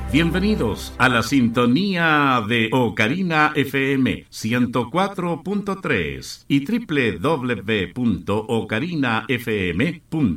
Bienvenidos a la sintonía de Ocarina FM 104.3 y www.ocarinafm.com.